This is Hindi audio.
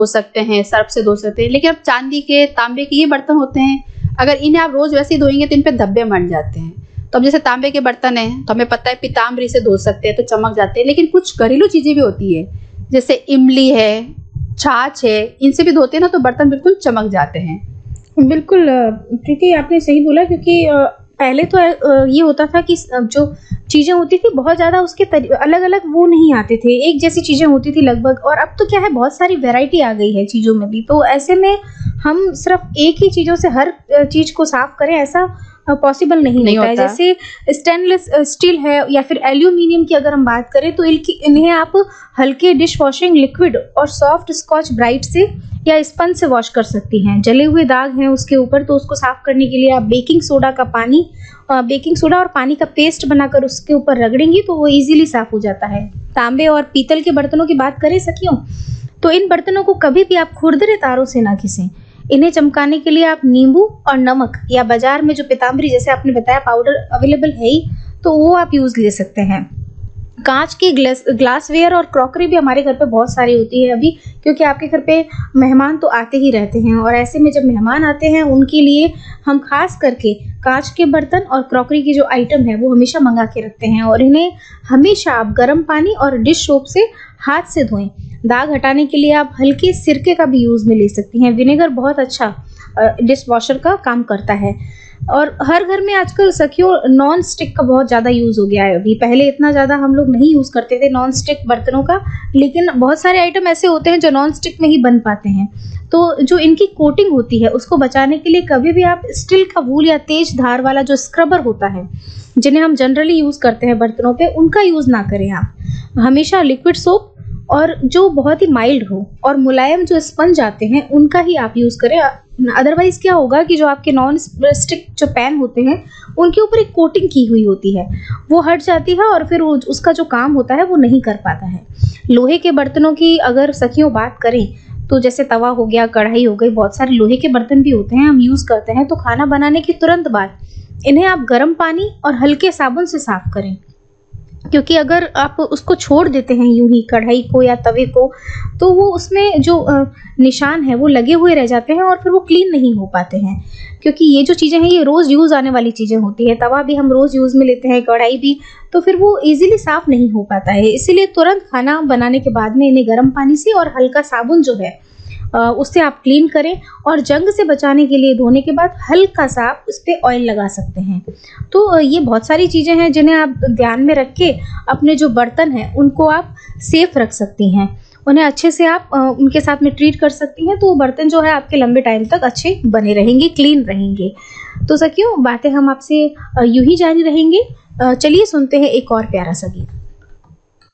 धो सकते हैं, सर्फ से धो सकते हैं। लेकिन अब चांदी के, तांबे के ये बर्तन होते हैं, अगर इन्हें आप रोज वैसे ही धोएंगे तो इन पे धब्बे मर जाते हैं। तो अब जैसे तांबे के बर्तन हैं तो हमें पता है पीताम्बरी से धो सकते हैं तो चमक जाते हैं। लेकिन कुछ घरेलू चीजें भी होती है, जैसे इमली है, छाछ है, इनसे भी धोते हैं ना तो बर्तन बिल्कुल चमक जाते हैं। बिल्कुल प्रीति, आपने सही बोला, क्योंकि पहले तो ये होता था कि जो चीज़ें होती थी बहुत ज़्यादा उसके अलग अलग वो नहीं आते थे, एक जैसी चीज़ें होती थी लगभग। और अब तो क्या है, बहुत सारी वैरायटी आ गई है चीज़ों में भी। तो ऐसे में हम सिर्फ एक ही चीज़ों से हर चीज़ को साफ करें, ऐसा पॉसिबल नहीं होता है। जैसे स्टेनलेस स्टील है या फिर एल्यूमिनियम की अगर हम बात करें तो इन्हें आप हल्के डिश वॉशिंग लिक्विड और सॉफ्ट स्कॉच ब्राइट से या स्पंज से वॉश कर सकती हैं। जले हुए दाग हैं उसके ऊपर तो उसको साफ करने के लिए आप बेकिंग सोडा और पानी का पेस्ट बनाकर उसके ऊपर रगड़ेंगी तो वो इजीली साफ हो जाता है। तांबे और पीतल के बर्तनों की बात करें सखियों, तो इन बर्तनों को कभी भी आप खुरदरे तारों से ना घिसें। इन्हें चमकाने के लिए आप नींबू और नमक या बाजार में जो पीताम्बरी जैसे आपने बताया पाउडर अवेलेबल है ही, तो वो आप यूज ले सकते हैं। कांच की ग्लासवेयर और क्रॉकरी भी हमारे घर पे बहुत सारी होती है अभी, क्योंकि आपके घर पे मेहमान तो आते ही रहते हैं। और ऐसे में जब मेहमान आते हैं उनके लिए हम खास करके कांच के बर्तन और क्रॉकरी की जो आइटम है वो हमेशा मंगा के रखते हैं। और इन्हें हमेशा आप गर्म पानी और डिश सोप से हाथ से धोएं। दाग हटाने के लिए आप हल्के सिरके का भी यूज में ले सकती हैं। विनेगर बहुत अच्छा डिश वॉशर का काम करता है। और हर घर में आजकल सखियों नॉन स्टिक का बहुत ज़्यादा यूज़ हो गया है। अभी पहले इतना ज़्यादा हम लोग नहीं यूज़ करते थे नॉन स्टिक बर्तनों का, लेकिन बहुत सारे आइटम ऐसे होते हैं जो नॉन स्टिक में ही बन पाते हैं। तो जो इनकी कोटिंग होती है उसको बचाने के लिए कभी भी आप स्टील का वूल या तेज धार वाला जो स्क्रबर होता है, जिन्हें हम जनरली यूज़ करते हैं बर्तनों पे, उनका यूज़ ना करें। आप हमेशा लिक्विड सोप और जो बहुत ही माइल्ड हो और मुलायम जो स्पंज आते हैं उनका ही आप यूज़ करें। अदरवाइज क्या होगा कि जो आपके नॉन स्टिक जो पैन होते हैं उनके ऊपर एक कोटिंग की हुई होती है, वो हट जाती है और फिर उसका जो काम होता है वो नहीं कर पाता है। लोहे के बर्तनों की अगर सखियों बात करें तो जैसे तवा हो गया, कढ़ाई हो गई, बहुत सारे लोहे के बर्तन भी होते हैं हम यूज़ करते हैं। तो खाना बनाने के तुरंत बाद इन्हें आप गर्म पानी और हल्के साबुन से साफ करें, क्योंकि अगर आप उसको छोड़ देते हैं यूं ही कढ़ाई को या तवे को तो वो उसमें जो निशान है वो लगे हुए रह जाते हैं और फिर वो क्लीन नहीं हो पाते हैं। क्योंकि ये जो चीज़ें हैं ये रोज़ यूज़ आने वाली चीज़ें होती है, तवा भी हम रोज़ यूज़ में लेते हैं, कढ़ाई भी, तो फिर वो इजीली साफ़ नहीं हो पाता है। इसीलिए तुरंत खाना बनाने के बाद में इन्हें गर्म पानी से और हल्का साबुन जो है उससे आप क्लीन करें। और जंग से बचाने के लिए धोने के बाद हल्का सा आप उस पर ऑयल लगा सकते हैं। तो ये बहुत सारी चीज़ें हैं जिन्हें आप ध्यान में रख के अपने जो बर्तन हैं उनको आप सेफ रख सकती हैं, उन्हें अच्छे से आप उनके साथ में ट्रीट कर सकती हैं। तो वो बर्तन जो है आपके लंबे टाइम तक अच्छे बने रहेंगे, क्लीन रहेंगे। तो सखियों बातें हम आपसे यूं ही जारी रहेंगे। चलिए सुनते हैं एक और प्यारा सा गीत।